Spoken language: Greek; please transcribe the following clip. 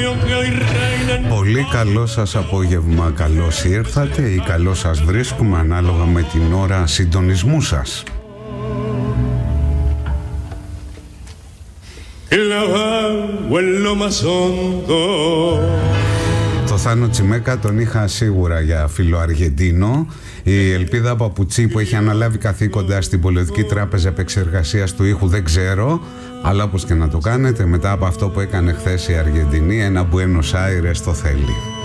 Πολύ καλό σας απόγευμα, καλώς ήρθατε ή καλώς σας βρίσκουμε ανάλογα με την ώρα συντονισμού σας. Το Θάνο Τσιμέκα τον είχα σίγουρα για φίλο Αργεντίνο. Η Ελπίδα Παπουτσί που έχει αναλάβει καθήκοντα στην Πολιτική Τράπεζα Επεξεργασίας του Ήχου δεν ξέρω, αλλά όπως και να το κάνετε, μετά από αυτό που έκανε χθες η Αργεντινή, ένα Buenos Aires το θέλει.